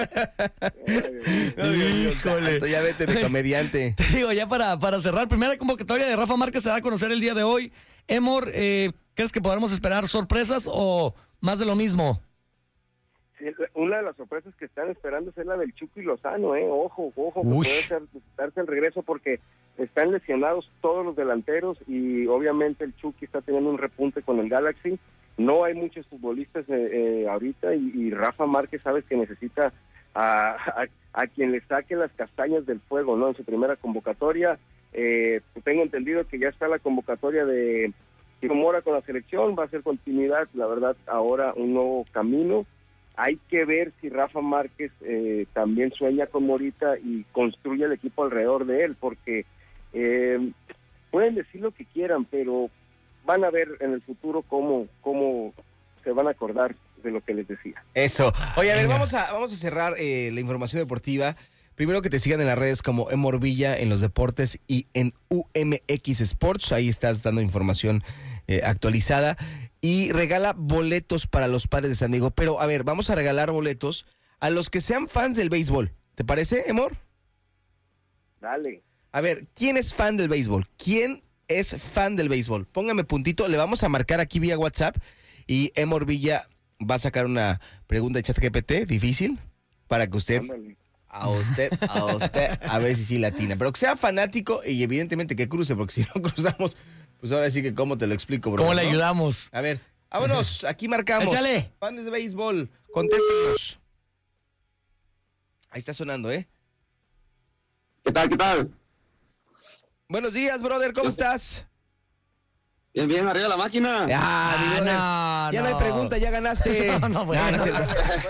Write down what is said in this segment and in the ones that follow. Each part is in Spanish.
Híjole. Ya vete de comediante. Te digo, ya para cerrar, primera convocatoria de Rafa Márquez se da a conocer el día de hoy. Emor, ¿crees que podremos esperar sorpresas o más de lo mismo? Sí, una de las sorpresas que están esperando es la del Chucky Lozano, ojo, que puede darse el regreso porque están lesionados todos los delanteros y obviamente el Chucky está teniendo un repunte con el Galaxy. No hay muchos futbolistas ahorita y Rafa Márquez sabes que necesita a quien le saque las castañas del fuego, ¿no? En su primera convocatoria, tengo entendido que ya está la convocatoria de Timo Mora con la selección, va a ser continuidad, la verdad, ahora un nuevo camino. Hay que ver si Rafa Márquez también sueña con Morita y construye el equipo alrededor de él, porque pueden decir lo que quieran, pero van a ver en el futuro cómo se van a acordar de lo que les decía. Eso. Oye, a ver, vamos a cerrar la información deportiva. Primero que te sigan en las redes como Emor Villa en los deportes y en UMX Sports. Ahí estás dando información actualizada. Y regala boletos para los Padres de San Diego. Pero, a ver, vamos a regalar boletos a los que sean fans del béisbol. ¿Te parece, Emor? Dale. A ver, ¿quién es fan del béisbol? ¿Quién es fan del béisbol? Póngame puntito, le vamos a marcar aquí vía WhatsApp y Emor Villa va a sacar una pregunta de ChatGPT difícil para que usted, a ver si sí latina. Pero que sea fanático y evidentemente que cruce, porque si no cruzamos, pues ahora sí que cómo te lo explico, bro. ¿Cómo le ayudamos? A ver, vámonos, aquí marcamos. Échale. Fans de béisbol, contéstenos. Ahí está sonando, ¿eh? ¿Qué tal? Buenos días, brother, ¿cómo estás? Bien, arriba la máquina. Ya no hay pregunta, ya ganaste. No es cierto.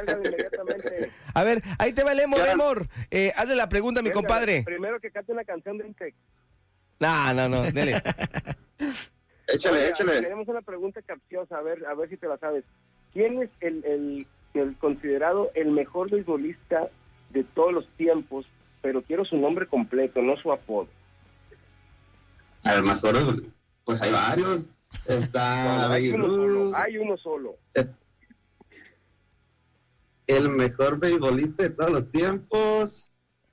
A ver, ahí te va el Emor. Hazle la pregunta a mi compadre. Primero que cante una canción de Intex. No, dele. Échale. Tenemos una pregunta capciosa, a ver si te la sabes. ¿Quién es el considerado el mejor beisbolista de todos los tiempos? Pero quiero su nombre completo, no su apodo. A lo mejor, pues hay varios. Está hay uno solo. El mejor beisbolista de todos los tiempos.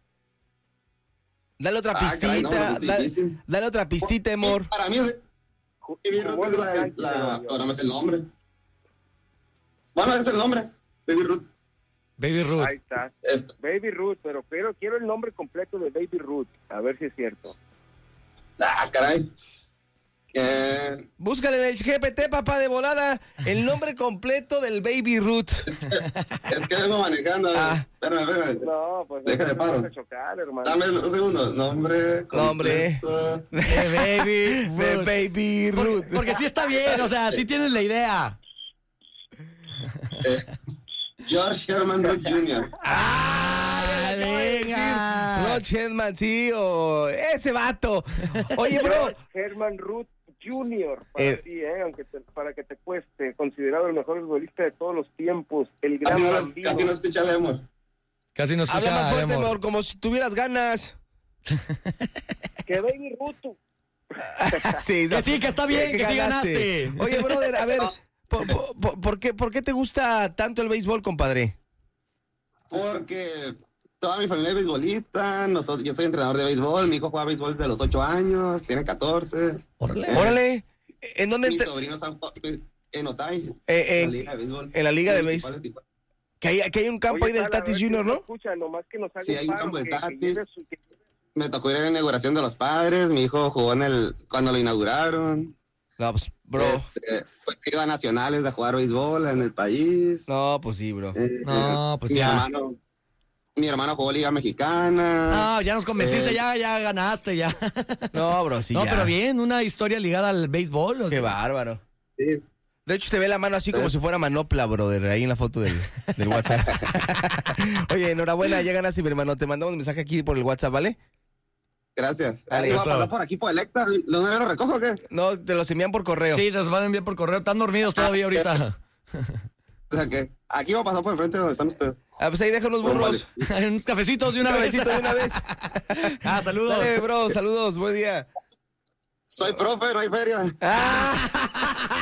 Dale otra pistita, dale otra pistita, Emor. Para mí, Baby Ruth es ahora me es el nombre. Bueno, es el nombre, Baby Ruth. Baby Ruth. Ahí está. Baby Ruth, pero quiero el nombre completo de Baby Ruth, a ver si es cierto. Caray. Búscale en el GPT, papá, de volada, el nombre completo del Baby Ruth. Es que vengo manejando. Espérame. No, pues déjame paro. A chocar, hermano. Dame 2 segundos. Nombre completo. De Baby Ruth. Porque sí está bien, o sea, sí tienes la idea. George Herman Ruth Jr. Venga. George Herman, sí, ese vato. Oye, bro. Herman Ruth Jr. para ti, para que te cueste, considerado el mejor futbolista de todos los tiempos, el gran Bambino. Casi no escucha el Emor. Casi no escucha. Habla más fuerte, Emor. Emor, como si tuvieras ganas. Que Baby Ruth. Sí, que está bien, que sí ganaste. Oye, brother, a ver, ¿por qué te gusta tanto el béisbol, compadre? Porque toda mi familia es beisbolista, yo soy entrenador de béisbol, mi hijo juega béisbol desde los 8 años, tiene 14. Órale. ¿En dónde? Mis sobrinos están en Otay, en la liga de béisbol. En la liga de béisbol. Que hay un campo ahí del Tatis Junior, ¿no? Escucha, nomás que nos haga sí, hay un campo de Tatis. Que Me tocó ir a la inauguración de los Padres, mi hijo jugó cuando lo inauguraron. No, pues, bro. Iba a nacionales a jugar béisbol en el país. No, pues sí, bro. No, pues ya. Mi hermano jugó Liga Mexicana. No, ya nos convenciste, ya ganaste, ya. No, bro, sí, no, ya. pero bien, una historia ligada al béisbol. Qué bárbaro. Sí. De hecho, te ve la mano así como si fuera manopla, brother, ahí en la foto del WhatsApp. Oye, enhorabuena, ya ganaste, mi hermano. Te mandamos un mensaje aquí por el WhatsApp, ¿vale? Gracias. Dale, ¿Va a pasar por aquí por Alexa? ¿Lo recojo o qué? No, te los envían por correo. Sí, te los van a enviar por correo. Están dormidos todavía ahorita. O sea que aquí va a pasar por enfrente de donde están ustedes. Pues ahí deja unos burros. Unos cafecitos de una vez. Un cafecito de una vez. Saludos. Dale, bro, saludos, buen día. Soy profe, no hay feria.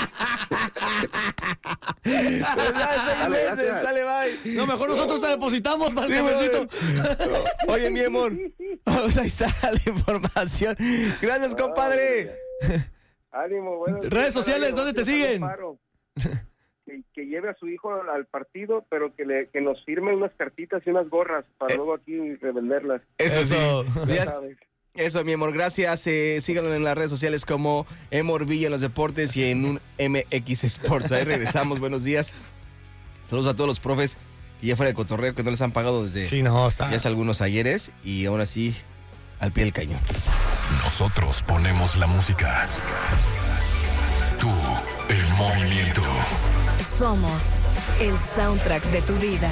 Sale, gracias. sale, bye. No, mejor nosotros te depositamos para el Sí, cafecito. Oye, mi amor, pues ahí está la información. Gracias, compadre. Ánimo, bueno. Redes sociales, ¿dónde te siguen? Que lleve a su hijo al partido, pero que nos firme unas cartitas y unas gorras para luego aquí revenderlas. Eso sí. Ya Ya- sabes. Eso, mi amor, gracias. Síganlo en las redes sociales como Emor Villa en los deportes y en un MX Sports. Ahí regresamos, buenos días. Saludos a todos los profes que ya fuera de cotorreo, que no les han pagado desde Sí, no, está. ya hace algunos ayeres y aún así al pie del cañón. Nosotros ponemos la música. Tú, el movimiento. Somos el soundtrack de tu vida.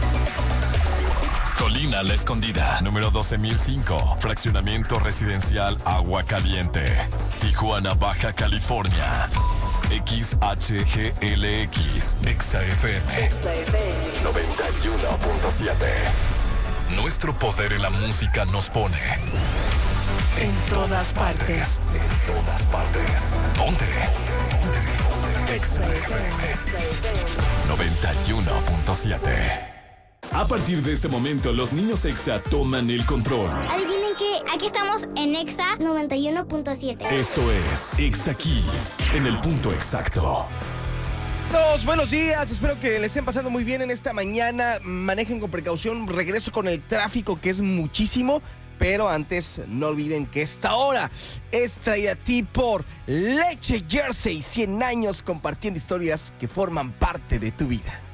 Colina La Escondida, número 12005. Fraccionamiento residencial Agua Caliente. Tijuana, Baja California. XHGLX. XFM 91.7. Nuestro poder en la música nos pone En todas partes. En todas partes. Ponte. XFM 91.7. A partir de este momento, los niños EXA toman el control. Adivinen que aquí estamos en Exa 91.7. Esto es EXA Kids, en el punto exacto. Todos, buenos días, espero que les estén pasando muy bien en esta mañana. Manejen con precaución, regreso con el tráfico que es muchísimo. Pero antes, no olviden que esta hora es traída a ti por Leche Jersey. 100 años compartiendo historias que forman parte de tu vida.